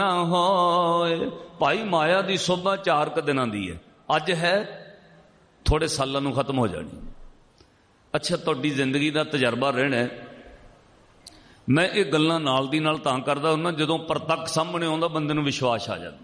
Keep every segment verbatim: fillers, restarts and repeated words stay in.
ਹੋਏ। ਭਾਈ ਮਾਇਆ ਦੀ ਸੋਭਾ ਚਾਰ ਕੁ ਦਿਨਾਂ ਦੀ ਹੈ, ਅੱਜ ਹੈ, ਥੋੜੇ ਸਾਲਾਂ ਨੂੰ ਖਤਮ ਹੋ ਜਾਣੀ। ਅੱਛਾ, ਤੁਹਾਡੀ ਜ਼ਿੰਦਗੀ ਦਾ ਤਜਰਬਾ ਰਹਿਣਾ। ਮੈਂ ਇਹ ਗੱਲਾਂ ਨਾਲ ਦੀ ਨਾਲ ਤਾਂ ਕਰਦਾ ਹੁੰਦਾ ਜਦੋਂ ਪ੍ਰਤੱਖ ਸਾਹਮਣੇ ਆਉਂਦਾ ਬੰਦੇ ਨੂੰ ਵਿਸ਼ਵਾਸ ਆ ਜਾਂਦਾ।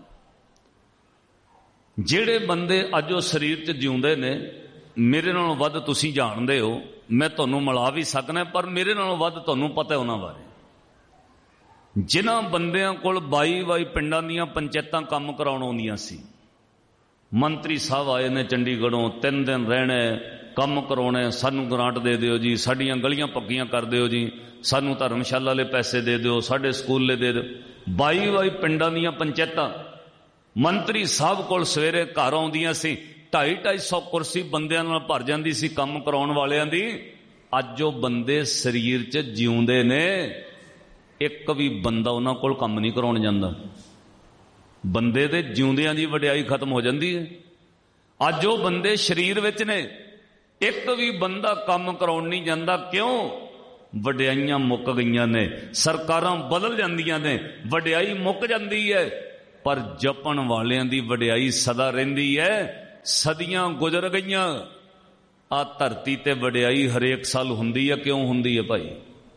ਜਿਹੜੇ ਬੰਦੇ ਅੱਜ ਉਹ ਸਰੀਰ 'ਚ ਜਿਉਂਦੇ ਨੇ, ਮੇਰੇ ਨਾਲੋਂ ਵੱਧ ਤੁਸੀਂ ਜਾਣਦੇ ਹੋ, ਮੈਂ ਤੁਹਾਨੂੰ ਮਿਲਾ ਵੀ ਸਕਦਾ, ਪਰ ਮੇਰੇ ਨਾਲੋਂ ਵੱਧ ਤੁਹਾਨੂੰ ਪਤਾ ਉਹਨਾਂ ਬਾਰੇ। ਜਿਨ੍ਹਾਂ ਬੰਦਿਆਂ ਕੋਲ ਬਾਈ ਬਾਈ ਪਿੰਡਾਂ ਦੀਆਂ ਪੰਚਾਇਤਾਂ ਕੰਮ ਕਰਾਉਣ ਆਉਂਦੀਆਂ ਸੀ, ਮੰਤਰੀ ਸਾਹਿਬ ਆਏ ਨੇ ਚੰਡੀਗੜ੍ਹੋਂ, ਤਿੰਨ ਦਿਨ ਰਹਿਣਾ, ਕੰਮ ਕਰਾਉਣਾ, ਸਾਨੂੰ ਗ੍ਰਾਂਟ ਦੇ ਦਿਓ ਜੀ, ਸਾਡੀਆਂ ਗਲੀਆਂ ਪੱਕੀਆਂ ਕਰ ਦਿਓ ਜੀ, ਸਾਨੂੰ ਧਰਮਸ਼ਾਲਾ ਵਾਲੇ ਪੈਸੇ ਦੇ ਦਿਓ, ਸਾਡੇ ਸਕੂਲੇ ਦੇ ਦਿਓ। ਬਾਈ ਬਾਈ ਪਿੰਡਾਂ ਦੀਆਂ ਪੰਚਾਇਤਾਂ ਮੰਤਰੀ ਸਾਹਿਬ ਕੋਲ ਸਵੇਰੇ ਘਰ ਆਉਂਦੀਆਂ ਸੀ, ਢਾਈ ਢਾਈ ਸੌ ਕੁਰਸੀ ਬੰਦਿਆਂ ਨਾਲ ਭਰ ਜਾਂਦੀ ਸੀ ਕੰਮ ਕਰਾਉਣ ਵਾਲਿਆਂ ਦੀ। ਅੱਜ ਉਹ ਬੰਦੇ ਸਰੀਰ 'ਚ ਜਿਉਂਦੇ ਨੇ, ਇੱਕ ਵੀ ਬੰਦਾ ਉਹਨਾਂ ਕੋਲ ਕੰਮ ਨਹੀਂ ਕਰਾਉਣ ਜਾਂਦਾ। ਬੰਦੇ ਦੇ ਜਿਉਂਦਿਆਂ ਦੀ ਵਡਿਆਈ ਖਤਮ ਹੋ ਜਾਂਦੀ ਹੈ। ਅੱਜ ਉਹ ਬੰਦੇ ਸਰੀਰ ਵਿੱਚ ਨੇ, ਇੱਕ ਵੀ ਬੰਦਾ ਕੰਮ ਕਰਾਉਣ ਨਹੀਂ ਜਾਂਦਾ। ਕਿਉਂ? ਵਡਿਆਈਆਂ ਮੁੱਕ ਗਈਆਂ ਨੇ, ਸਰਕਾਰਾਂ ਬਦਲ ਜਾਂਦੀਆਂ ਨੇ, ਵਡਿਆਈ ਮੁੱਕ ਜਾਂਦੀ ਹੈ, ਪਰ ਜਪਣ ਵਾਲਿਆਂ ਦੀ ਵਡਿਆਈ ਸਦਾ ਰਹਿੰਦੀ ਹੈ। ਸਦੀਆਂ ਗੁਜ਼ਰ ਗਈਆਂ, ਆ ਧਰਤੀ ਤੇ ਵਡਿਆਈ ਹਰੇਕ ਸਾਲ ਹੁੰਦੀ ਹੈ। ਕਿਉਂ ਹੁੰਦੀ ਹੈ ਭਾਈ?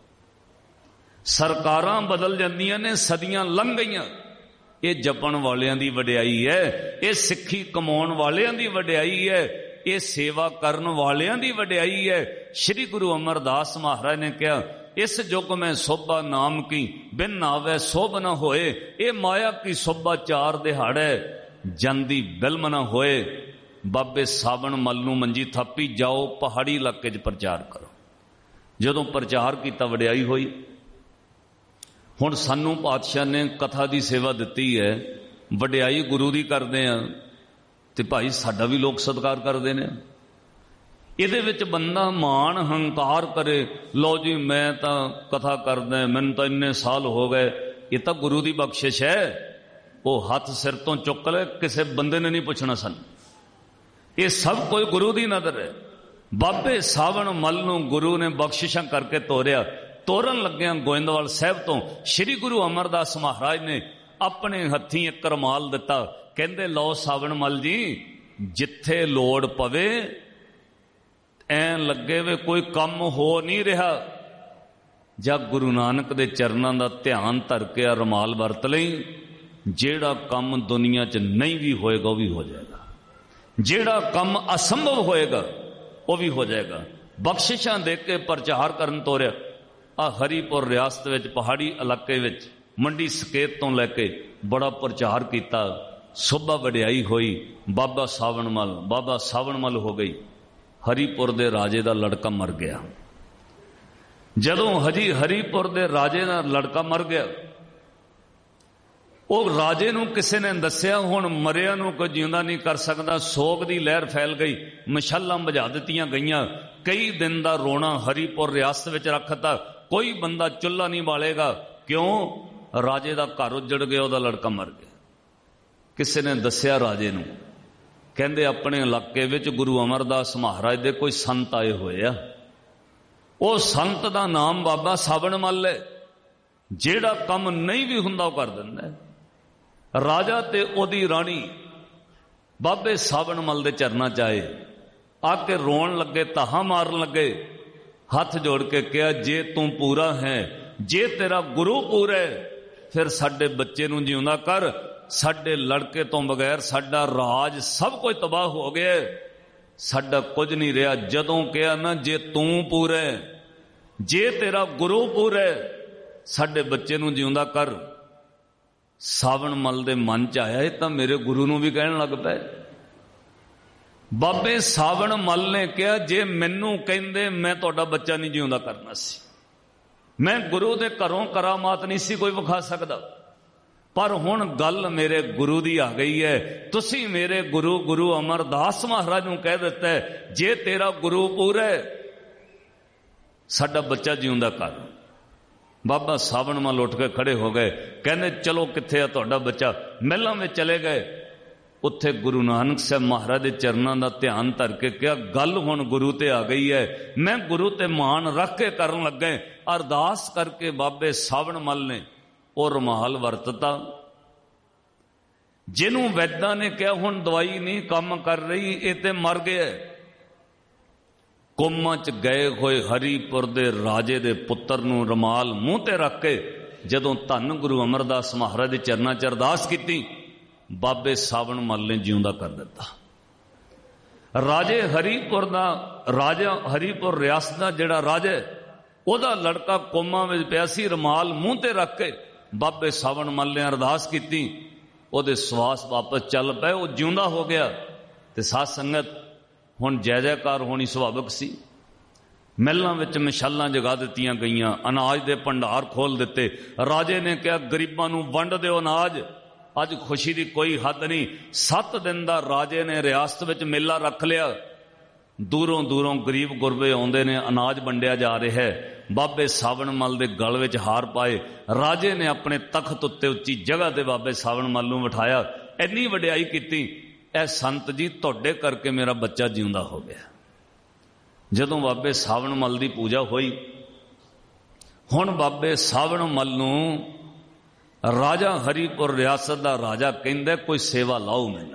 ਸਰਕਾਰਾਂ ਬਦਲ ਜਾਂਦੀਆਂ ਨੇ, ਸਦੀਆਂ ਲੰਘ ਗਈਆਂ, ਇਹ ਜਪਣ ਵਾਲਿਆਂ ਦੀ ਵਡਿਆਈ ਹੈ, ਇਹ ਸਿੱਖੀ ਕਮਾਉਣ ਵਾਲਿਆਂ ਦੀ ਵਡਿਆਈ ਹੈ, ਇਹ ਸੇਵਾ ਕਰਨ ਵਾਲਿਆਂ ਦੀ ਵਡਿਆਈ ਹੈ। ਸ੍ਰੀ ਗੁਰੂ ਅਮਰਦਾਸ ਮਹਾਰਾਜ ਨੇ ਕਿਹਾ, ਇਸ ਯੁੱਗ ਮੈਂ ਸੋਭਾ ਨਾਮ ਕੀ ਬਿਨ ਆਵੇ ਸੋਭ ਨਾ ਹੋਏ। ਇਹ ਮਾਇਆ ਕੀ ਸੋਭਾ ਚਾਰ ਦਿਹਾੜੇ ਜਾਂਦੀ ਬਿਲਮ ਨਾ ਹੋਏ। ਬਾਬੇ ਸਾਵਣ ਮੱਲ ਨੂੰ ਮੰਜੀ ਥਾਪੀ, ਜਾਓ ਪਹਾੜੀ ਇਲਾਕੇ 'ਚ ਪ੍ਰਚਾਰ ਕਰੋ। ਜਦੋਂ ਪ੍ਰਚਾਰ ਕੀਤਾ ਵਡਿਆਈ ਹੋਈ। ਹੁਣ ਸਾਨੂੰ ਪਾਤਸ਼ਾਹ ਨੇ ਕਥਾ ਦੀ ਸੇਵਾ ਦਿੱਤੀ ਹੈ, ਵਡਿਆਈ ਗੁਰੂ ਦੀ ਕਰਦੇ ਆ, ਤੇ ਭਾਈ ਸਾਡਾ ਵੀ ਲੋਕ ਸਤਿਕਾਰ ਕਰਦੇ ਨੇ। ਇਹਦੇ ਵਿੱਚ ਬੰਦਾ ਮਾਣ ਹੰਕਾਰ ਕਰੇ, ਲਓ ਜੀ ਮੈਂ ਤਾਂ ਕਥਾ ਕਰਦਾ, ਮੈਨੂੰ ਤਾਂ ਇੰਨੇ ਸਾਲ ਹੋ ਗਏ, ਇਹ ਤਾਂ ਗੁਰੂ ਦੀ ਬਖਸ਼ਿਸ਼ ਹੈ। ਉਹ ਹੱਥ ਸਿਰ ਤੋਂ ਚੁੱਕ ਲੈ, ਕਿਸੇ ਬੰਦੇ ਨੇ ਨਹੀਂ ਪੁੱਛਣਾ ਸਾਨੂੰ। ਇਹ ਸਭ ਕੋਈ ਗੁਰੂ ਦੀ ਨਜ਼ਰ ਹੈ। ਬਾਬੇ ਸਾਵਣ ਮੱਲ ਨੂੰ ਗੁਰੂ ਨੇ ਬਖਸ਼ਿਸ਼ਾਂ ਕਰਕੇ ਤੋਰਿਆ। ਤੋਰਨ ਲੱਗਿਆਂ ਗੋਇੰਦਵਾਲ ਸਾਹਿਬ ਤੋਂ ਸ੍ਰੀ ਗੁਰੂ ਅਮਰਦਾਸ ਮਹਾਰਾਜ ਨੇ ਆਪਣੇ ਹੱਥੀਂ ਇੱਕ ਰੁਮਾਲ ਦਿੱਤਾ। ਕਹਿੰਦੇ, ਲਓ ਸਾਵਣ ਮੱਲ ਜੀ, ਜਿੱਥੇ ਲੋੜ ਪਵੇ, ਐਂ ਲੱਗੇ ਵੇ ਕੋਈ ਕੰਮ ਹੋ ਨਹੀਂ ਰਿਹਾ, ਜਾਂ ਗੁਰੂ ਨਾਨਕ ਦੇ ਚਰਨਾਂ ਦਾ ਧਿਆਨ ਧਰ ਕੇ ਆ ਰੁਮਾਲ ਵਰਤ ਲਈ। ਜਿਹੜਾ ਕੰਮ ਦੁਨੀਆ 'ਚ ਨਹੀਂ ਵੀ ਹੋਏਗਾ ਉਹ ਵੀ ਹੋ ਜਾਏਗਾ, ਜਿਹੜਾ ਕੰਮ ਅਸੰਭਵ ਹੋਏਗਾ ਉਹ ਵੀ ਹੋ ਜਾਏਗਾ। ਬਖਸ਼ਿਸ਼ਾਂ ਦੇ ਕੇ ਪ੍ਰਚਾਰ ਕਰਨ ਤੋਰਿਆ। ਆ ਹਰੀਪੁਰ ਰਿਆਸਤ ਵਿੱਚ, ਪਹਾੜੀ ਇਲਾਕੇ ਵਿੱਚ, ਮੰਡੀ ਸਕੇਤ ਤੋਂ ਲੈ ਕੇ ਬੜਾ ਪ੍ਰਚਾਰ ਕੀਤਾ। ਸੋਭਾ ਵਡਿਆਈ ਹੋਈ। ਬਾਬਾ ਸਾਵਣ ਮੱਲ, ਬਾਬਾ ਸਾਵਣ ਮੱਲ ਹੋ ਗਈ। ਹਰੀਪੁਰ ਦੇ ਰਾਜੇ ਦਾ ਲੜਕਾ ਮਰ ਗਿਆ। ਜਦੋਂ ਹਜੀ ਹਰੀਪੁਰ ਦੇ ਰਾਜੇ ਦਾ ਲੜਕਾ ਮਰ ਗਿਆ, ਉਹ ਰਾਜੇ ਨੂੰ ਕਿਸੇ ਨੇ ਦੱਸਿਆ, ਹੁਣ ਮਰਿਆ ਨੂੰ ਕੋਈ ਜਿਉਂਦਾ ਨਹੀਂ ਕਰ ਸਕਦਾ। ਸੋਗ ਦੀ ਲਹਿਰ ਫੈਲ ਗਈ, ਮਸ਼ਾਲਾਂ ਬੁਝਾ ਦਿੱਤੀਆਂ ਗਈਆਂ। ਕਈ ਦਿਨ ਦਾ ਰੋਣਾ ਹਰੀਪੁਰ ਰਿਆਸਤ ਵਿੱਚ ਰੱਖਤਾ। ਕੋਈ ਬੰਦਾ ਚੁੱਲ੍ਹਾ ਨਹੀਂ ਬਾਲੇਗਾ। ਕਿਉਂ? ਰਾਜੇ ਦਾ ਘਰ ਉੱਜੜ ਗਿਆ, ਉਹਦਾ ਲੜਕਾ ਮਰ ਗਿਆ। ਕਿਸੇ ਨੇ ਦੱਸਿਆ ਰਾਜੇ ਨੂੰ, ਕਹਿੰਦੇ ਆਪਣੇ ਇਲਾਕੇ ਵਿੱਚ ਗੁਰੂ ਅਮਰਦਾਸ ਮਹਾਰਾਜ ਦੇ ਕੋਈ ਸੰਤ ਆਏ ਹੋਏ ਆ। ਉਹ ਸੰਤ ਦਾ ਨਾਮ ਬਾਬਾ ਸਾਵਣ ਮੱਲ ਹੈ। ਜਿਹੜਾ ਕੰਮ ਨਹੀਂ ਵੀ ਹੁੰਦਾ ਉਹ ਕਰ ਦਿੰਦਾ ਹੈ। ਰਾਜਾ ਤੇ ਉਹਦੀ ਰਾਣੀ ਬਾਬੇ ਸਾਵਣ ਮੱਲ ਦੇ ਚਰਨਾਂ 'ਚ ਆਏ, ਆ ਕੇ ਰੋਣ ਲੱਗੇ, ਤਾਹਾਂ ਮਾਰਨ ਲੱਗੇ, ਹੱਥ ਜੋੜ ਕੇ ਕਿਹਾ, ਜੇ ਤੂੰ ਪੂਰਾ ਹੈ, ਜੇ ਤੇਰਾ ਗੁਰੂ ਪੂਰਾ ਹੈ, ਫਿਰ ਸਾਡੇ ਬੱਚੇ ਨੂੰ ਜਿਉਂਦਾ ਕਰ। ਸਾਡੇ ਲੜਕੇ ਤੋਂ ਬਗੈਰ ਸਾਡਾ ਰਾਜ ਸਭ ਕੁਝ ਤਬਾਹ ਹੋ ਗਿਆ, ਸਾਡਾ ਕੁਝ ਨਹੀਂ ਰਿਹਾ। ਜਦੋਂ ਕਿਹਾ ਨਾ, ਜੇ ਤੂੰ ਪੂਰਾ ਹੈ, ਜੇ ਤੇਰਾ ਗੁਰੂ ਪੂਰਾ ਹੈ, ਸਾਡੇ ਬੱਚੇ ਨੂੰ ਜਿਉਂਦਾ ਕਰ, ਸਾਵਣ ਮੱਲ ਦੇ ਮਨ 'ਚ ਆਇਆ, ਇਹ ਤਾਂ ਮੇਰੇ ਗੁਰੂ ਨੂੰ ਵੀ ਕਹਿਣ ਲੱਗ ਪਏ। ਬਾਬੇ ਸਾਵਣ ਮੱਲ ਨੇ ਕਿਹਾ, ਜੇ ਮੈਨੂੰ ਕਹਿੰਦੇ ਮੈਂ ਤੁਹਾਡਾ ਬੱਚਾ ਨਹੀਂ ਜਿਉਂਦਾ ਕਰਨਾ ਸੀ, ਮੈਂ ਗੁਰੂ ਦੇ ਘਰੋਂ ਕਰਾਮਾਤ ਨਹੀਂ ਸੀ ਕੋਈ ਵਿਖਾ ਸਕਦਾ, ਪਰ ਹੁਣ ਗੱਲ ਮੇਰੇ ਗੁਰੂ ਦੀ ਆ ਗਈ ਹੈ। ਤੁਸੀਂ ਮੇਰੇ ਗੁਰੂ ਗੁਰੂ ਅਮਰਦਾਸ ਮਹਾਰਾਜ ਨੂੰ ਕਹਿ ਦਿੱਤਾ, ਜੇ ਤੇਰਾ ਗੁਰੂ ਪੂਰਾ ਹੈ, ਸਾਡਾ ਬੱਚਾ ਜਿਉਂਦਾ ਕਰ। ਬਾਬਾ ਸਾਵਣ ਮੱਲ ਉੱਠ ਕੇ ਖੜੇ ਹੋ ਗਏ, ਕਹਿੰਦੇ, ਚਲੋ ਕਿੱਥੇ ਆ ਤੁਹਾਡਾ ਬੱਚਾ? ਮਹਿਲਾਂ ਵਿੱਚ ਚਲੇ ਗਏ। ਉੱਥੇ ਗੁਰੂ ਨਾਨਕ ਸਾਹਿਬ ਮਹਾਰਾਜ ਦੇ ਚਰਨਾਂ ਦਾ ਧਿਆਨ ਧਰ ਕੇ ਕਿਹਾ, ਗੱਲ ਹੁਣ ਗੁਰੂ ਤੇ ਆ ਗਈ ਹੈ, ਮੈਂ ਗੁਰੂ ਤੇ ਮਾਣ ਰੱਖ ਕੇ ਕਰਨ ਲੱਗੇ। ਅਰਦਾਸ ਕਰਕੇ ਬਾਬੇ ਸਾਵਣ ਮੱਲ ਨੇ ਉਹ ਰੁਮਾਲ ਵਰਤਤਾ। ਜਿਹਨੂੰ ਵੈਦਾਂ ਨੇ ਕਿਹਾ ਹੁਣ ਦਵਾਈ ਨਹੀਂ ਕੰਮ ਕਰ ਰਹੀ, ਇਹ ਤੇ ਮਰ ਗਿਆ। ਕੋਮਾਂ ਚ ਗਏ ਹੋਏ ਹਰੀਪੁਰ ਦੇ ਰਾਜੇ ਦੇ ਪੁੱਤਰ ਨੂੰ ਰੁਮਾਲ ਮੂੰਹ ਤੇ ਰੱਖ ਕੇ ਜਦੋਂ ਧੰਨ ਗੁਰੂ ਅਮਰਦਾਸ ਮਹਾਰਾਜ ਦੇ ਚਰਨਾਂ ਚ ਅਰਦਾਸ ਕੀਤੀ, ਬਾਬੇ ਸਾਵਣ ਮੱਲ ਨੇ ਜਿਉਂਦਾ ਕਰ ਦਿੱਤਾ। ਰਾਜੇ ਹਰੀਪੁਰ ਦਾ ਰਾਜਾ, ਹਰੀਪੁਰ ਰਿਆਸਤ ਦਾ ਜਿਹੜਾ ਰਾਜਾ, ਉਹਦਾ ਲੜਕਾ ਕੋਮਾ ਵਿੱਚ ਪਿਆ ਸੀ, ਰੁਮਾਲ ਮੂੰਹ ਤੇ ਰੱਖ ਕੇ ਬਾਬੇ ਸਾਵਣ ਮੱਲ ਨੇ ਅਰਦਾਸ ਕੀਤੀ, ਉਹਦੇ ਸਵਾਸ ਵਾਪਸ ਚੱਲ ਪਏ, ਉਹ ਜਿਉਂਦਾ ਹੋ ਗਿਆ। ਤੇ ਸਾਧ ਸੰਗਤ ਹੁਣ ਜੈ ਜੈਕਾਰ ਹੋਣੀ ਸੁਭਾਵਿਕ ਸੀ। ਮਹਿਲਾਂ ਵਿੱਚ ਮਿਸਾਲਾਂ ਜਗਾ ਦਿੱਤੀਆਂ ਗਈਆਂ, ਅਨਾਜ ਦੇ ਭੰਡਾਰ ਖੋਲ ਦਿੱਤੇ। ਰਾਜੇ ਨੇ ਕਿਹਾ ਗਰੀਬਾਂ ਨੂੰ ਵੰਡ ਦਿਓ ਅਨਾਜ। ਅੱਜ ਖੁਸ਼ੀ ਦੀ ਕੋਈ ਹੱਦ ਨਹੀਂ। ਸੱਤ ਦਿਨ ਦਾ ਰਾਜੇ ਨੇ ਰਿਆਸਤ ਵਿੱਚ ਮੇਲਾ ਰੱਖ ਲਿਆ। ਦੂਰੋਂ ਦੂਰੋਂ ਗਰੀਬ ਗੁਰਬੇ ਆਉਂਦੇ ਨੇ, ਅਨਾਜ ਵੰਡਿਆ ਜਾ ਰਿਹਾ ਹੈ। ਬਾਬੇ ਸਾਵਣ ਮੱਲ ਦੇ ਗਲ ਵਿੱਚ ਹਾਰ ਪਾਏ। ਰਾਜੇ ਨੇ ਆਪਣੇ ਤਖਤ ਉੱਤੇ ਉੱਚੀ ਜਗ੍ਹਾ ਤੇ ਬਾਬੇ ਸਾਵਣ ਮੱਲ ਨੂੰ ਬਿਠਾਇਆ, ਇੰਨੀ ਵਡਿਆਈ ਕੀਤੀ, ਇਹ ਸੰਤ ਜੀ ਤੁਹਾਡੇ ਕਰਕੇ ਮੇਰਾ ਬੱਚਾ ਜਿਉਂਦਾ ਹੋ ਗਿਆ। ਜਦੋਂ ਬਾਬੇ ਸਾਵਣ ਮੱਲ ਦੀ ਪੂਜਾ ਹੋਈ, ਹੁਣ ਬਾਬੇ ਸਾਵਣ ਮੱਲ ਨੂੰ ਰਾਜਾ ਹਰੀਪੁਰ ਰਿਆਸਤ ਦਾ ਰਾਜਾ ਕਹਿੰਦਾ ਕੋਈ ਸੇਵਾ ਲਾਓ ਮੈਨੂੰ।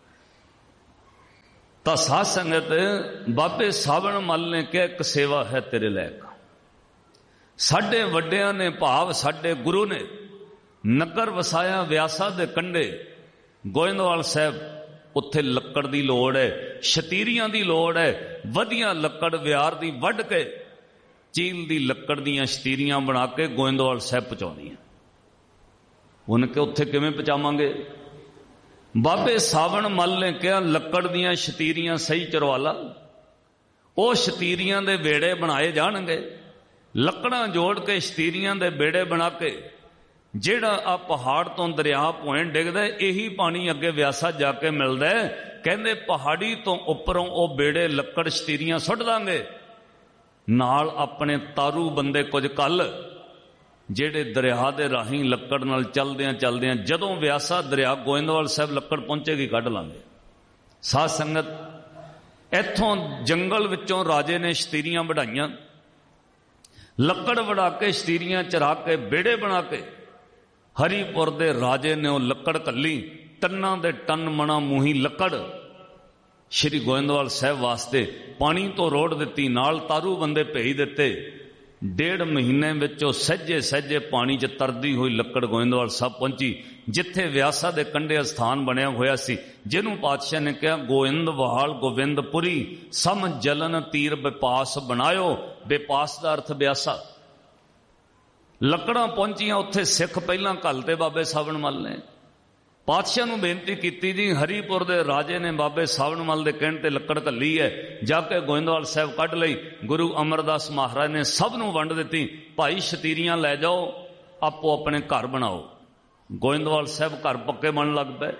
ਤਾਂ ਸਾਧ ਸੰਗਤ ਬਾਬੇ ਸਾਵਣ ਮੱਲ ਨੇ ਕਿਹਾ ਇੱਕ ਸੇਵਾ ਹੈ ਤੇਰੇ ਲਾਇਕ। ਸਾਡੇ ਵੱਡਿਆਂ ਨੇ, ਭਾਵ ਸਾਡੇ ਗੁਰੂ ਨੇ ਨਗਰ ਵਸਾਇਆ ਵਿਆਸਾ ਦੇ ਕੰਢੇ ਗੋਇੰਦਵਾਲ ਸਾਹਿਬ। ਉੱਥੇ ਲੱਕੜ ਦੀ ਲੋੜ ਹੈ, ਸ਼ਤੀਰੀਆਂ ਦੀ ਲੋੜ ਹੈ। ਵਧੀਆ ਲੱਕੜ ਵਿਆਰ ਦੀ ਵੱਢ ਕੇ ਚੀਲ ਦੀ ਲੱਕੜ ਦੀਆਂ ਸ਼ਤੀਰੀਆਂ ਬਣਾ ਕੇ ਗੋਇੰਦਵਾਲ ਸਾਹਿਬ ਪਹੁੰਚਾਉਣੀਆਂ। ਉਹਨੇ ਕਿ ਉੱਥੇ ਕਿਵੇਂ ਪਹੁੰਚਾਵਾਂਗੇ? ਬਾਬੇ ਸਾਵਣ ਮੱਲ ਨੇ ਕਿਹਾ ਲੱਕੜ ਦੀਆਂ ਸ਼ਤੀਰੀਆਂ ਸਹੀ ਚਰਵਾ ਲਾ। ਉਹ ਸ਼ਤੀਰੀਆਂ ਦੇ ਬੇੜੇ ਬਣਾਏ ਜਾਣਗੇ। ਲੱਕੜਾਂ ਜੋੜ ਕੇ ਸ਼ਤੀਰੀਆਂ ਦੇ ਬੇੜੇ ਬਣਾ ਕੇ ਜਿਹੜਾ ਆ ਪਹਾੜ ਤੋਂ ਦਰਿਆ ਭੋਇੰ ਡਿੱਗਦਾ, ਇਹੀ ਪਾਣੀ ਅੱਗੇ ਵਿਆਸਾ ਜਾ ਕੇ ਮਿਲਦਾ। ਕਹਿੰਦੇ ਪਹਾੜੀ ਤੋਂ ਉੱਪਰੋਂ ਉਹ ਬੇੜੇ ਲੱਕੜ ਸ਼ਤੀਰੀਆਂ ਸੁੱਟ ਦਾਂਗੇ, ਨਾਲ ਆਪਣੇ ਤਾਰੂ ਬੰਦੇ ਕੁਝ ਕੱਲ ਜਿਹੜੇ ਦਰਿਆ ਦੇ ਰਾਹੀਂ ਲੱਕੜ ਨਾਲ ਚਲਦਿਆਂ ਚਲਦਿਆਂ ਜਦੋਂ ਵਿਆਸਾ ਦਰਿਆ ਗੋਇੰਦਵਾਲ ਸਾਹਿਬ ਲੱਕੜ ਪਹੁੰਚੇਗੀ ਕੱਢ ਲਾਂਗੇ। ਸਾਧ ਸੰਗਤ ਇੱਥੋਂ ਜੰਗਲ ਵਿੱਚੋਂ ਰਾਜੇ ਨੇ ਸ਼ਤੀਰੀਆਂ ਵਢਾਈਆਂ, ਲੱਕੜ ਵਢਾ ਕੇ ਸ਼ਤੀਰੀਆਂ ਚਰਾ ਕੇ ਬੇੜੇ ਬਣਾ ਕੇ ਹਰੀਪੁਰ ਦੇ ਰਾਜੇ ਨੇ ਉਹ ਲੱਕੜ ਕੱਲੀ, ਟੰਨਾਂ ਦੇ ਟੰਨ ਮਣਾ ਮੂੰਹੀ ਲੱਕੜ ਸ਼੍ਰੀ ਗੋਇੰਦਵਾਲ ਸਾਹਿਬ ਵਾਸਤੇ ਪਾਣੀ ਤੋਂ ਰੋੜ ਦਿੱਤੀ, ਨਾਲ ਤਾਰੂ ਬੰਦੇ ਭੇਜ ਦਿੱਤੇ। ਡੇਢ ਮਹੀਨੇ ਵਿੱਚ ਉਹ ਸਹਿਜੇ ਸਹਿਜੇ ਪਾਣੀ 'ਚ ਤਰਦੀ ਹੋਈ ਲੱਕੜ ਗੋਇੰਦਵਾਲ ਸਾਹਿਬ ਪਹੁੰਚੀ, ਜਿੱਥੇ ਵਿਆਸਾ ਦੇ ਕੰਢੇ ਸਥਾਨ ਬਣਿਆ ਹੋਇਆ ਸੀ, ਜਿਹਨੂੰ ਪਾਤਸ਼ਾਹ ਨੇ ਕਿਹਾ ਗੋਇੰਦਵਾਲ ਗੋਬਿੰਦਪੁਰੀ ਸਮ ਜਲਨ ਤੀਰ ਵਿਪਾਸ ਬਣਾਇਓ। ਵਿਪਾਸ ਦਾ ਅਰਥ ਵਿਆਸਾ। ਲੱਕੜਾਂ ਪਹੁੰਚੀਆਂ ਉੱਥੇ। ਸਿੱਖ ਪਹਿਲਾਂ ਘੱਲਤੇ ਬਾਬੇ ਸਾਵਣ ਮੱਲ ਨੇ। ਪਾਤਸ਼ਾਹ ਨੂੰ ਬੇਨਤੀ ਕੀਤੀ, ਜੀ ਹਰੀਪੁਰ ਦੇ ਰਾਜੇ ਨੇ ਬਾਬੇ ਸਾਵਣ ਮੱਲ ਦੇ ਕਹਿਣ ਤੇ ਲੱਕੜ ਘੱਲੀ ਹੈ, ਜਾ ਕੇ ਗੋਇੰਦਵਾਲ ਸਾਹਿਬ ਕੱਢ ਲਈ। ਗੁਰੂ ਅਮਰਦਾਸ ਮਹਾਰਾਜ ਨੇ ਸਭ ਨੂੰ ਵੰਡ ਦਿੱਤੀ, ਭਾਈ ਸ਼ਤੀਰੀਆਂ ਲੈ ਜਾਓ, ਆਪੋ ਆਪਣੇ ਘਰ ਬਣਾਓ। ਗੋਇੰਦਵਾਲ ਸਾਹਿਬ ਘਰ ਪੱਕੇ ਬਣਨ ਲੱਗ ਪਏ।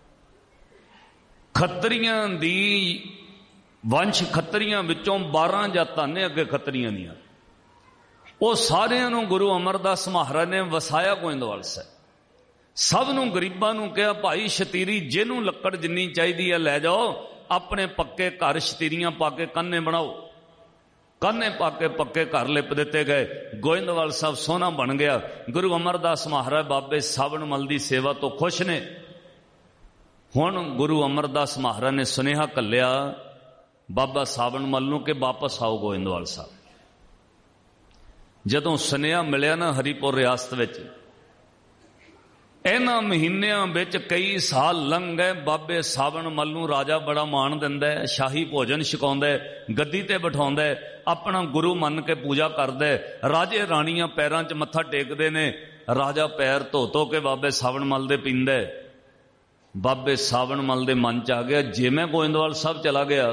ਖੱਤਰੀਆਂ ਦੀ ਵੰਸ਼, ਖੱਤਰੀਆਂ ਵਿੱਚੋਂ ਬਾਰਾਂ ਜਾਤਾਂ ਨੇ ਅੱਗੇ ਖੱਤਰੀਆਂ ਦੀਆਂ, ਉਹ ਸਾਰਿਆਂ ਨੂੰ ਗੁਰੂ ਅਮਰਦਾਸ ਮਹਾਰਾਜ ਨੇ ਵਸਾਇਆ ਗੋਇੰਦਵਾਲ ਸਾਹਿਬ। ਸਭ ਨੂੰ ਗਰੀਬਾਂ ਨੂੰ ਕਿਹਾ ਭਾਈ ਸ਼ਤੀਰੀ ਜਿਹਨੂੰ ਲੱਕੜ ਜਿੰਨੀ ਚਾਹੀਦੀ ਹੈ ਲੈ ਜਾਓ, ਆਪਣੇ ਪੱਕੇ ਘਰ ਸ਼ਤੀਰੀਆਂ ਪਾ ਕੇ ਕਾਨੇ ਬਣਾਓ। ਕਾਨੇ ਪਾ ਕੇ ਪੱਕੇ ਘਰ ਲਿਪ ਦਿੱਤੇ ਗਏ। ਗੋਇੰਦਵਾਲ ਸਾਹਿਬ ਸੋਹਣਾ ਬਣ ਗਿਆ। ਗੁਰੂ ਅਮਰਦਾਸ ਮਹਾਰਾਜ ਬਾਬੇ ਸਾਵਣ ਮੱਲ ਦੀ ਸੇਵਾ ਤੋਂ ਖੁਸ਼ ਨੇ। ਹੁਣ ਗੁਰੂ ਅਮਰਦਾਸ ਮਹਾਰਾਜ ਨੇ ਸੁਨੇਹਾ ਘੱਲਿਆ ਬਾਬਾ ਸਾਵਣ ਮੱਲ ਨੂੰ ਕਿ ਵਾਪਸ ਆਓ ਗੋਇੰਦਵਾਲ ਸਾਹਿਬ। ਜਦੋਂ ਸੁਨੇਹਾ ਮਿਲਿਆ ਨਾ ਹਰੀਪੁਰ ਰਿਆਸਤ ਵਿੱਚ, ਇਹਨਾਂ ਮਹੀਨਿਆਂ ਵਿੱਚ ਕਈ ਸਾਲ ਲੰਘ ਗਏ। ਬਾਬੇ ਸਾਵਣ ਮੱਲ ਨੂੰ ਰਾਜਾ ਬੜਾ ਮਾਣ ਦਿੰਦਾ ਹੈ, ਸ਼ਾਹੀ ਭੋਜਨ ਛਕਾਉਂਦਾ, ਗੱਦੀ ਤੇ ਬਿਠਾਉਂਦਾ, ਆਪਣਾ ਗੁਰੂ ਮੰਨ ਕੇ ਪੂਜਾ ਕਰਦਾ। ਰਾਜੇ ਰਾਣੀਆਂ ਪੈਰਾਂ 'ਚ ਮੱਥਾ ਟੇਕਦੇ ਨੇ, ਰਾਜਾ ਪੈਰ ਧੋ ਧੋ ਕੇ ਬਾਬੇ ਸਾਵਣ ਮੱਲ ਦੇ ਪੀਂਦਾ। ਬਾਬੇ ਸਾਵਣ ਮੱਲ ਦੇ ਮਨ 'ਚ ਆ ਗਿਆ, ਜੇ ਮੈਂ ਗੋਇੰਦਵਾਲ ਸਾਹਿਬ ਚਲਾ ਗਿਆ,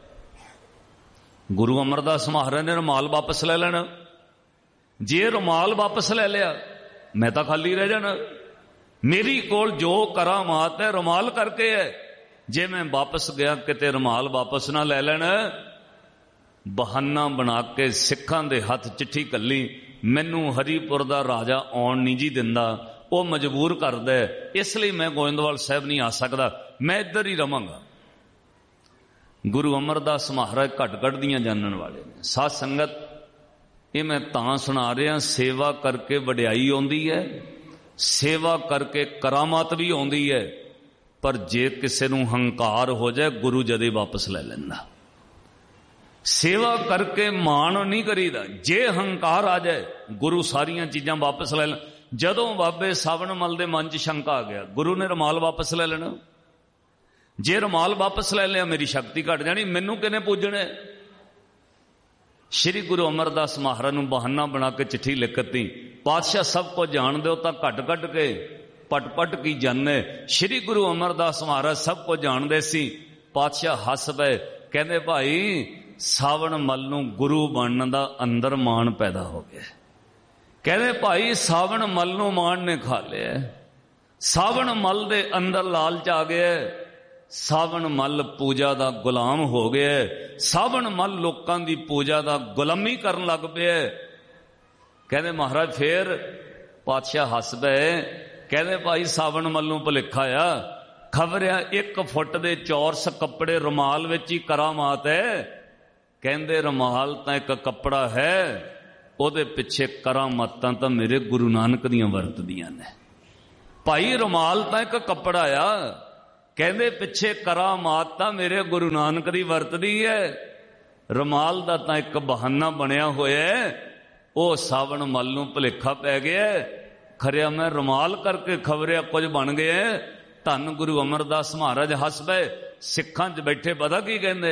ਗੁਰੂ ਅਮਰਦਾਸ ਮਹਾਰਾਜ ਨੇ ਰੁਮਾਲ ਵਾਪਸ ਲੈ ਲੈਣਾ। ਜੇ ਰੁਮਾਲ ਵਾਪਸ ਲੈ ਲਿਆ ਮੈਂ ਤਾਂ ਖਾਲੀ ਰਹਿ ਜਾਣਾ। ਮੇਰੀ ਕੋਲ ਜੋ ਕਰਾਮਾਤ ਹੈ ਰੁਮਾਲ ਕਰਕੇ ਹੈ। ਜੇ ਮੈਂ ਵਾਪਸ ਗਿਆ ਕਿਤੇ ਰੁਮਾਲ ਵਾਪਸ ਨਾ ਲੈ ਲੈਣ, ਬਹਾਨਾ ਬਣਾ ਕੇ ਸਿੱਖਾਂ ਦੇ ਹੱਥ ਚਿੱਠੀ ਕੱਲੀ, ਮੈਨੂੰ ਹਰੀਪੁਰ ਦਾ ਰਾਜਾ ਆਉਣ ਨਹੀਂ ਜੀ ਦਿੰਦਾ, ਉਹ ਮਜਬੂਰ ਕਰਦਾ, ਇਸ ਲਈ ਮੈਂ ਗੋਇੰਦਵਾਲ ਸਾਹਿਬ ਨਹੀਂ ਆ ਸਕਦਾ, ਮੈਂ ਇੱਧਰ ਹੀ ਰਵਾਂਗਾ। ਗੁਰੂ ਅਮਰਦਾਸ ਮਹਾਰਾਜ ਘਟ ਘਟ ਦੀਆਂ ਜਾਣਨ ਵਾਲੇ ਨੇ। ਸਾਧ ਸੰਗਤ ਇਹ ਮੈਂ ਤਾਂ ਸੁਣਾ ਰਿਹਾ, ਸੇਵਾ ਕਰਕੇ ਵਡਿਆਈ ਆਉਂਦੀ ਹੈ, ਸੇਵਾ ਕਰਕੇ ਕਰਾਮਾਤ ਵੀ ਆਉਂਦੀ ਹੈ। पर जे किसी नूं हंकार हो जाए गुरु जदे वापस ले लेंदा। सेवा करके मान नहीं करीदा, जे हंकार आ जाए गुरु सारियां चीजां वापस ले लें। जदों बाबे सावण मल दे मन च शंका आ गया, गुरु ने रुमाल वापस ले लेना। जे रुमाल वापस ले लिया मेरी शक्ति घट जानी, मैनू किने पूजने। श्री गुरु अमरदास महाराज नूं बहाना बना के चिट्ठी लिखती, पातशाह सब को जान दो तो घट घट के पट पट की जाने। श्री गुरु अमरदास महाराज सब को जानते सी। पातशाह हस पे, कहते भाई सावण मल नूं गुरु बनने दा अंदर मान पैदा हो गया। कहते भाई सावण मल नूं मान ने खा लिया, सावण मल दे अंदर लालच आ गया, सावण मल पूजा दा गुलाम हो गया, सावण मल लोकां दी पूजा दा गुलामी करन लग पिया। कहते महाराज फिर? पातशाह हस पे, कहते भाई सावण मल नूं भुलेखा आ, खबरिया एक फुट दे चौरस कपड़े रुमाल विच ही करामात है। कहते रुमाल तां एक कपड़ा है, ਉਹਦੇ ਪਿੱਛੇ करामातां तां मेरे गुरु नानक दियां वरतदियां ने। भाई रुमाल तां एक कपड़ा आ, कहते पिछे करामात तां मेरे गुरु नानक दी वरतदी है। रुमाल दा तां एक बहाना बनया होया है। ਉਹ सावण मल नूं भुलेखा पै गया, खरिया मैं रुमाल करके खबरिया कुछ बन गया। धन गुरु अमरदास महाराज हस पे, सिखां च बैठे पता की कहंदे,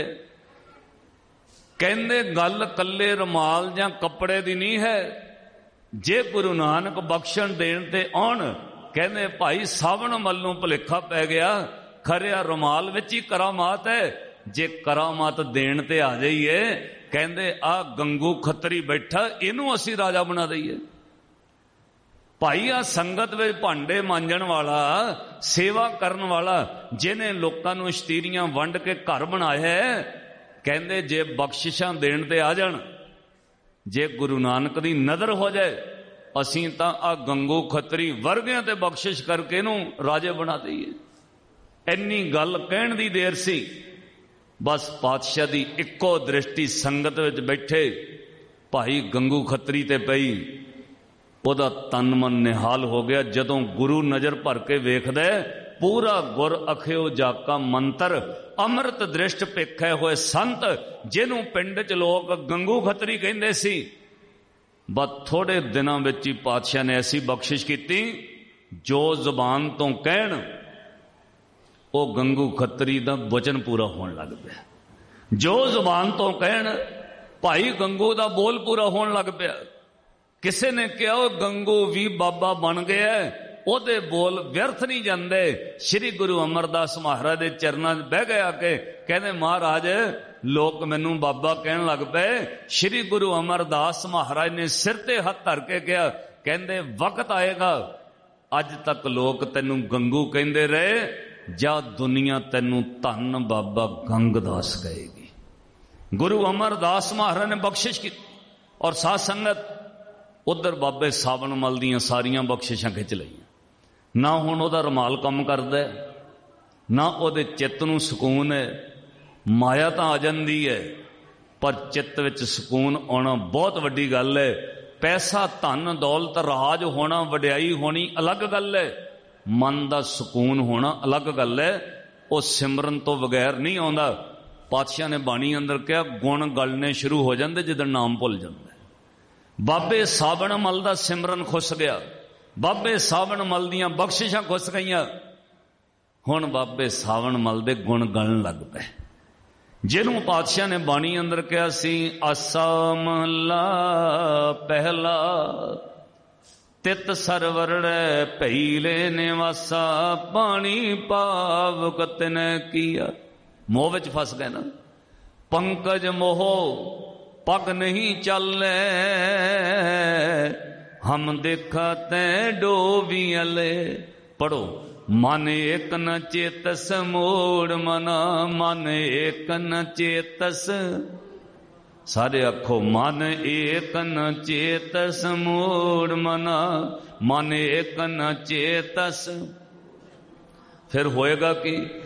कहंदे गल कल्ले रुमाल जां कपड़े दी नहीं है, जे गुरु नानक बख्शण देण ते आउण। कहंदे भाई सावण मल नूं भुलेखा पै गया, खरिया रुमाल विच ही करामात है, जे करामात देण ते आ जाइए। कहंदे आ गंगू खतरी बैठा, इनू असी राजा बना दईए। भाई आ संगत में भांडे मांजण वाला, सेवा करन वाला, जिन्हें लोकां नूं इश्तीरियां वंड के घर बनाया है, कहंदे जे बख्शिशां देण ते आ जाण, जे गुरु नानक दी नदर हो जाए, असीं तां आ गंगू खतरी वर्गियां ते बख्शिश करके इनू राजे बना दईए। इन्नी गल कहण दी देर सी, बस पातशाह दी इक्को दृष्टि संगत विच बैठे भाई गंगू खतरी ते पई, ओदा तन मन निहाल हो गया। जदों गुरु नजर भर के वेखदा, पूरा गुर अखियो जाका मंत्र, अमृत दृष्ट पेखे होए संत, जिन्हों पिंड च लोग गंगू खतरी कहंदे सी। बस थोड़े दिनां विच ही पातशाह ने ऐसी बख्शिश की, जो जुबान तो कहण वो गंगू खतरी दा वचन पूरा होने लग पिया। जो जुबान तो कहण भाई गंगू दा बोल पूरा होने लग पिया। किसी ने कहा वो गंगू भी बाबा बन गया, ओदे बोल व्यर्थ नहीं जाते। श्री गुरु अमरदास महाराज के चरणों बह गए आके, कहते महाराज लोग मैनू बाबा कहन लग पे। श्री गुरु अमरदास महाराज ने सिर ते हाथ धर के कहा, कहते वक्त आएगा अज तक लोग तेनू गंगू कहते रहे, जा दुनिया तेनू धन बाबा गंगदास कहेगी। गुरु अमरदास महाराज ने बख्शिश की और साध संगत उधर बाबे सावण मल दियां सारियां बख्शिशां खिंच लईयां। ना हुण ओहदा रुमाल कम करदा, ना ओहदे चित्त नूं सुकून है। माया तां आ जांदी है, पर चित्त विच सुकून आउणा बहुत वड्डी गल है। पैसा धन दौलत राज होना वडियाई होनी अलग गल है, मन का सुकून होना अलग गल है। वो सिमरन तो बगैर नहीं आता। पातशाह ने बाणी अंदर कहा गुण गलने शुरू हो जाते जिदन नाम भुल जाता। बाबे सावण मल का सिमरन खुस गया, बाबे सावण मल दियां बख्शिशां खुस गईयां। हुण बाबे सावण मल दे गुण गलन लग पे, जिन्हों पातशाह ने बाणी अंदर कहा सी आसा महला पहला, तित सरवरड़े पहीले निवासा, पानी पावक तिने किया। मोह विच फस गए ना। पंकज मोहो पग नहीं चले, हम देखा तै डोबियले। पढ़ो मन एक न चेतस मोड़ मना, मन एक न चेतस, सारे आखो मन एक न चेतस मोड़ मना, मन एक न चेतस। फिर होएगा कि